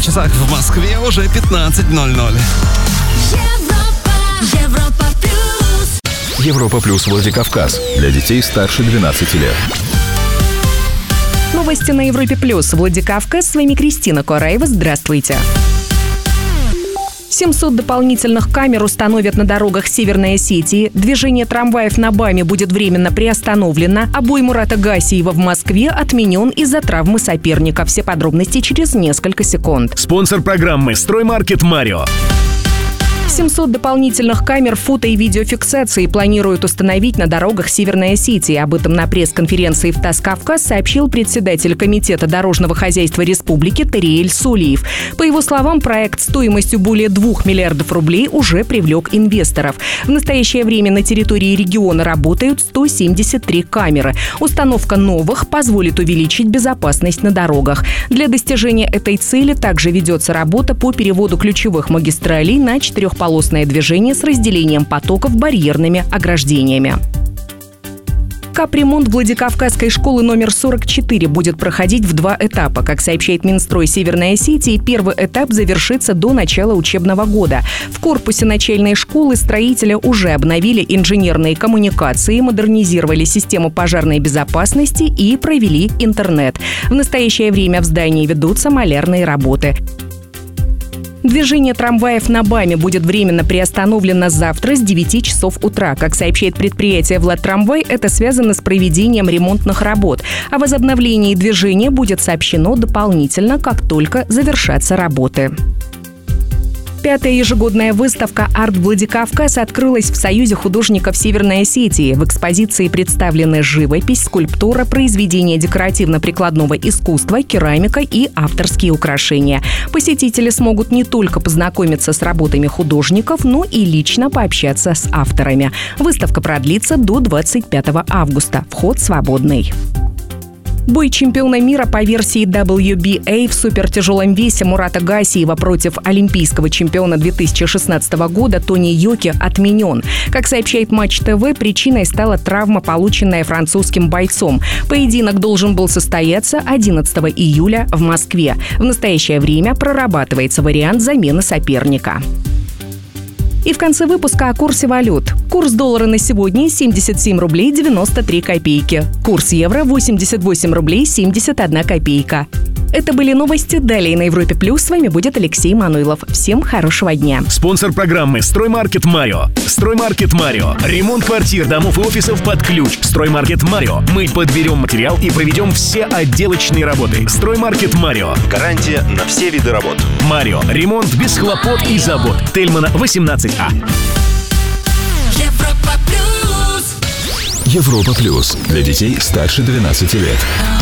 часах в Москве уже 15:00. Европа плюс Владикавказ. Для детей старше 12 лет. Новости на Европе плюс. Владикавказ. С вами Кристина Кораева. Здравствуйте. 700 дополнительных камер установят на дорогах Северной Осетии. Движение трамваев на БАМе будет временно приостановлено. А бой Мурата Гасиева в Москве отменен из-за травмы соперника. Все подробности через несколько секунд. Спонсор программы «Строймаркет Марио». 700 дополнительных камер фото- и видеофиксации планируют установить на дорогах Северной Осетии. Об этом на пресс-конференции в ТАСС «Кавказ» сообщил председатель Комитета дорожного хозяйства республики Тариэль Сулиев. По его словам, проект стоимостью более 2 миллиардов рублей уже привлек инвесторов. В настоящее время на территории региона работают 173 камеры. Установка новых позволит увеличить безопасность на дорогах. Для достижения этой цели также ведется работа по переводу ключевых магистралей на четырехполосное движение с разделением потоков барьерными ограждениями. Капремонт Владикавказской школы номер 44 будет проходить в 2 этапа. Как сообщает Минстрой Северной Осетии, первый этап завершится до начала учебного года. В корпусе начальной школы строители уже обновили инженерные коммуникации, модернизировали систему пожарной безопасности и провели интернет. В настоящее время в здании ведутся малярные работы. Движение трамваев на БАМе будет временно приостановлено завтра с 9 часов утра. Как сообщает предприятие «Владтрамвай», это связано с проведением ремонтных работ. О возобновлении движения будет сообщено дополнительно, как только завершатся работы. 5-я ежегодная выставка «Арт Владикавказ» открылась в Союзе художников Северной Осетии. В экспозиции представлены живопись, скульптура, произведения декоративно-прикладного искусства, керамика и авторские украшения. Посетители смогут не только познакомиться с работами художников, но и лично пообщаться с авторами. Выставка продлится до 25 августа. Вход свободный. Бой чемпиона мира по версии WBA в супертяжелом весе Мурата Гасиева против олимпийского чемпиона 2016 года Тони Йоки отменен. Как сообщает Матч ТВ, причиной стала травма, полученная французским бойцом. Поединок должен был состояться 11 июля в Москве. В настоящее время прорабатывается вариант замены соперника. И в конце выпуска о курсе валют. Курс доллара на сегодня 77 рублей 93 копейки. Курс евро 88 рублей 71 копейка. Это были новости. Далее на Европе Плюс. С вами будет Алексей Мануйлов. Всем хорошего дня. Спонсор программы «Строймаркет Марио». «Строймаркет Марио». Ремонт квартир, домов и офисов под ключ. «Строймаркет Марио». Мы подберем материал и проведем все отделочные работы. «Строймаркет Марио». Гарантия на все виды работ. Марио. Ремонт без хлопот и забот. Тельмана, 18А. Европа плюс. Для детей старше 12 лет.